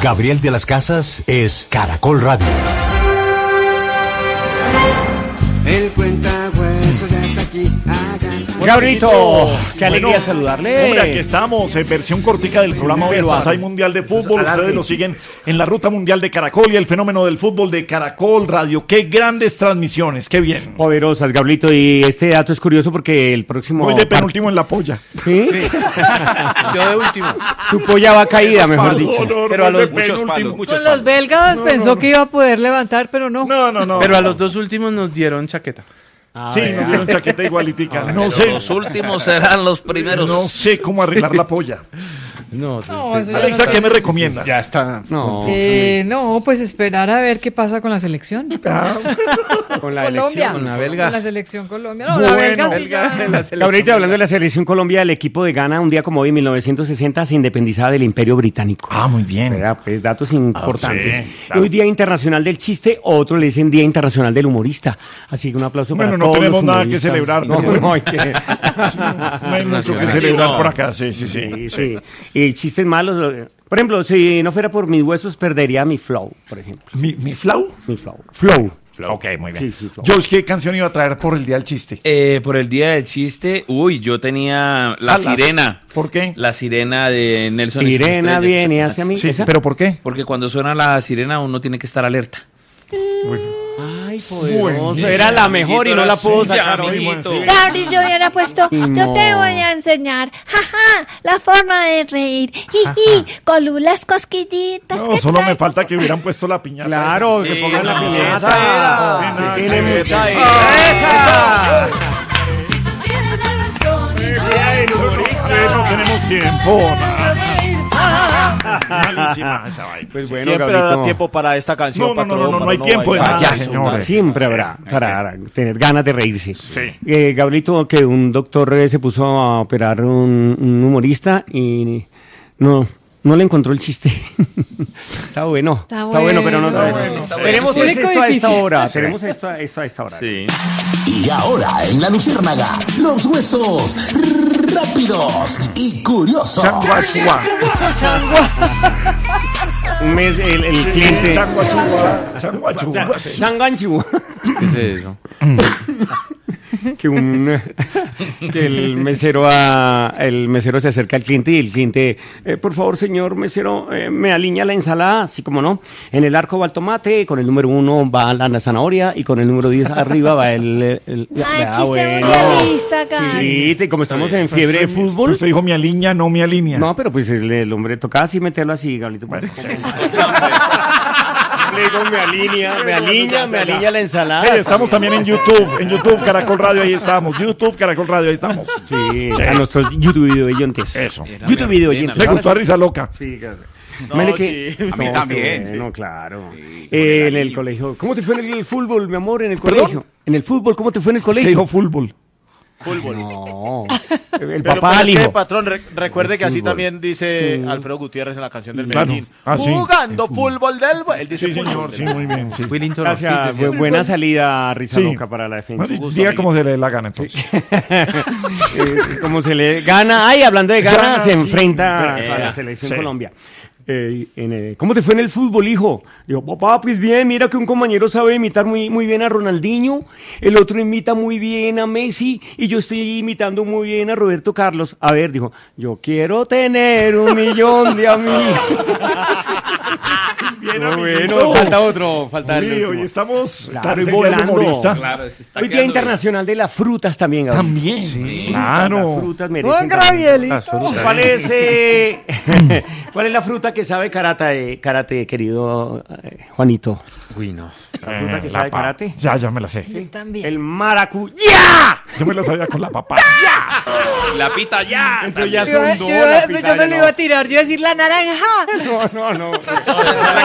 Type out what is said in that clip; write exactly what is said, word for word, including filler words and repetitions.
Gabriel de las Casas es Caracol Radio. El cuentahuesos ya está aquí. Gabrito, qué alegría bueno, saludarle. Hombre, aquí estamos, en versión cortica del programa Hoy Hasta Mundial de Fútbol. Ustedes lo siguen en la Ruta Mundial de Caracol y el fenómeno del fútbol de Caracol Radio. Qué grandes transmisiones, qué bien. Poderosas, Gabrito, y este dato es curioso porque el próximo... Voy de penúltimo en la polla. ¿Sí? Sí. Yo de último. Su polla va caída, mejor palos, dicho. no, no, Pero a no, los de muchos penúltimo. palos, muchos Con los palos. belgas No, pensó no, no. que iba a poder levantar, pero no. No, no, no. Pero a los dos últimos nos dieron chaqueta. Sí, nos dieron chaqueta igualitica. No Pero sé. los últimos serán los primeros. No sé cómo arreglar la polla. No, No, eso ya Alexa, no ¿qué me está- recomienda? ya está. No, Eh, no, pues esperar a ver qué pasa con la selección. con la Colombia. elección. Con la belga. Con la selección Colombia. No, Bueno, la belga sí belga, ya- la selección. Gabrito, hablando de la selección Colombia, el equipo de Ghana, un día como hoy, en mil novecientos sesenta, se independizaba del Imperio Británico. Ah, muy bien. ¿Verdad? Pues datos importantes. sí, claro. Hoy Día Internacional del Chiste, otro le dicen Día Internacional del Humorista. Así que un aplauso Bueno, para no todos tenemos los nada que humoristas. celebrar, No, pero- no hay que... No hay mucho que Nacional. celebrar No. por acá. Sí, sí, sí. Sí, sí. Y chistes malos. eh, Por ejemplo, si no fuera por mis huesos, perdería mi flow, por ejemplo. ¿Mi, mi flau? Mi flow. Flow. Ok, muy bien. Sí, sí, flow. George, ¿qué canción iba a traer por el Día del Chiste? Eh, por el día del chiste, uy, yo tenía La Ah, las- Sirena. ¿Por qué? La Sirena de Nelson. y sus Sirena estrellas. viene hacia mí. Sí, ¿Esa? pero ¿por qué? Porque cuando suena la sirena uno tiene que estar alerta. Ay, poderoso. Bueno, Era la mejor y no la puedo sacar hoy. amiguito. Gabri, yo hubiera puesto, Y yo te no. voy a enseñar, jaja, la forma de reír, jiji, con las cosquillitas. No, que solo me trae. falta que hubieran puesto la piñata. Claro, Sí, que pongan la no, piñata. esa era. Sí, Esa tiene era. mucha Esa. esa. Eh, no tenemos tiempo. Malísima esa vaina. Pues bueno, Siempre Gabrito, habrá tiempo para esta canción. No, no, no, patrón, no, no, no para hay tiempo de bailar. nada, Ya, señores. siempre habrá para tener ganas de reírse. Sí. Eh, Gabrielito, que un doctor eh, se puso a operar un, un humorista y no, no le encontró el chiste. Está bueno, está, Está bueno, pero no. bueno, no- bueno, está Tenemos bueno. esto a esta Difícil. hora. Tenemos esto, a- esto a esta hora. Sí. Y ahora en La Luciérnaga, los huesos rápidos y curiosos. Changuachua. Un mes el, el cliente. Changuachua. Changuachua. Changanchu. ¿Qué es eso? que un que el mesero a, el mesero se acerca al cliente y el cliente, eh, por favor señor mesero, eh, me alinea la ensalada, así como no, en el arco va el tomate, con el número uno va la, la zanahoria y con el número diez arriba va el, el, el- Ay, ah, chiste bueno. mundialista, Gabri. Sí, te- como estamos en fiebre de fútbol. Usted dijo mi alinea, no mi alinea. No, pero pues el, el hombre tocaba así meterlo así, Gablito. Le digo, me alinea, me alinea, me alinea la ensalada. Eh, estamos también en YouTube, en YouTube, Caracol Radio, ahí estamos. YouTube, Caracol Radio, ahí estamos. Sí, a nuestros YouTube video oyentes. Eso. YouTube video oyentes. ¿Le gustó a Risa Loca? Sí, claro. No, Mele que- sí. A mí No, también, Bueno, sí. claro. Sí, Eh, en con el el colegio. ¿Cómo te fue en el fútbol, mi amor, en el ¿Perdón? colegio? En el fútbol, ¿cómo te fue en el Usted colegio? dijo fútbol. Fútbol. No. El Pero, papá pero al es que, hijo. patrón, re- recuerde que así Fútbol. también dice Sí. Alfredo Gutiérrez en la canción del Claro. Medellín. Ah, sí. Jugando fútbol del... Él dice Sí, fútbol señor, del- sí, muy bien, sí. Gracias. Bu- buena salida, Risa Sí. Loca, para la defensa. Bueno, diga cómo se le dé la gana, entonces. Eh, como se le gana. Ay, hablando de gana, Gana, se sí. enfrenta Eh, a la selección sí. Colombia. Eh, en, eh, ¿Cómo te fue en el fútbol, hijo? Digo, papá, pues bien, mira que un compañero sabe imitar muy, muy bien a Ronaldinho, el otro imita muy bien a Messi y yo estoy imitando muy bien a Roberto Carlos. A ver, dijo, yo quiero tener un millón de amigos. Bien, No, amiguito. bueno, falta otro, falta el Uy, último. hoy estamos Claro, y ese día del volando. humorista. Claro, se está Hoy Día quedando Internacional de las Frutas también, Gabriel. También. Sí. Las Claro. frutas merecen. Buen también. Gabrielito. Las frutas. ¿Cuál es, eh, ¿Cuál es la fruta que sabe karate, karate querido eh, Juanito? Uy, no. ¿La fruta que Eh, sabe pa- karate? Ya, ya me la sé. Yo también. El maracuyá. Yo me la sabía con la papá. La pita ya. Entonces ya Yo, son yo- dos. yo- la yo pitaya, no le iba a tirar, yo iba a decir la naranja. No, no, no.